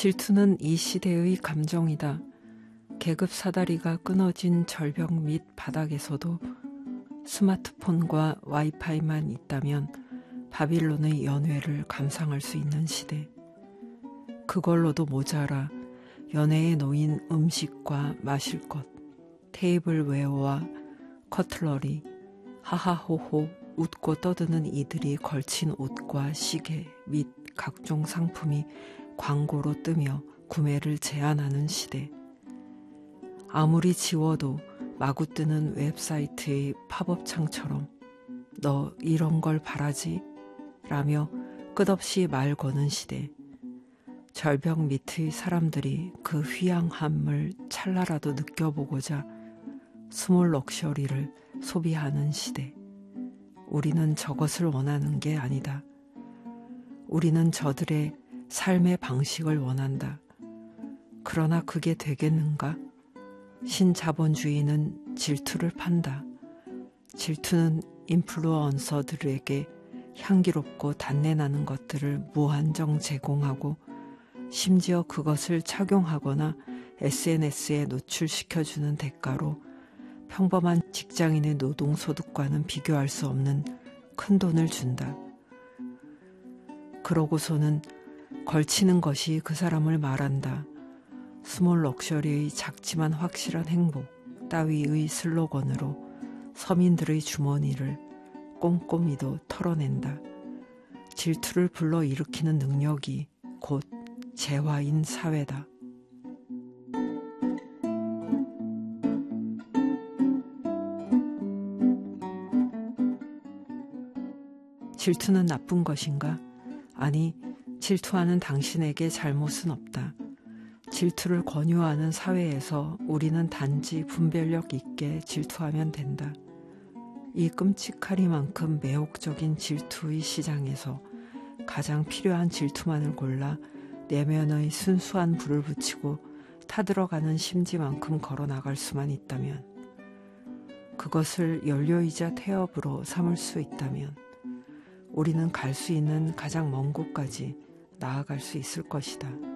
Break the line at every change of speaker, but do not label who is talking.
질투는 이 시대의 감정이다. 계급 사다리가 끊어진 절벽 밑 바닥에서도 스마트폰과 와이파이만 있다면 바빌론의 연회를 감상할 수 있는 시대. 그걸로도 모자라 연회에 놓인 음식과 마실 것, 테이블웨어와 커틀러리, 하하호호 웃고 떠드는 이들이 걸친 옷과 시계 및 각종 상품이 광고로 뜨며 구매를 제한하는 시대. 아무리 지워도 마구 뜨는 웹사이트의 팝업 창처럼 너 이런 걸 바라지? 라며 끝없이 말 거는 시대. 절벽 밑의 사람들이 그 휘황함을 찰나라도 느껴보고자 스몰 럭셔리를 소비하는 시대. 우리는 저것을 원하는 게 아니다. 우리는 저들의 삶의 방식을 원한다. 그러나 그게 되겠는가? 신자본주의는 질투를 판다. 질투는 인플루언서들에게 향기롭고 단내나는 것들을 무한정 제공하고 심지어 그것을 착용하거나 SNS에 노출시켜주는 대가로 평범한 직장인의 노동소득과는 비교할 수 없는 큰 돈을 준다. 그러고서는 걸치는 것이 그 사람을 말한다. 스몰 럭셔리의 작지만 확실한 행복 따위의 슬로건으로 서민들의 주머니를 꼼꼼히도 털어낸다. 질투를 불러일으키는 능력이 곧 재화인 사회다. 질투는 나쁜 것인가? 아니, 질투하는 당신에게 잘못은 없다. 질투를 권유하는 사회에서 우리는 단지 분별력 있게 질투하면 된다. 이 끔찍하리만큼 매혹적인 질투의 시장에서 가장 필요한 질투만을 골라 내면의 순수한 불을 붙이고 타들어가는 심지만큼 걸어나갈 수만 있다면, 그것을 연료이자 태엽으로 삼을 수 있다면 우리는 갈 수 있는 가장 먼 곳까지 나아갈 수 있을 것이다.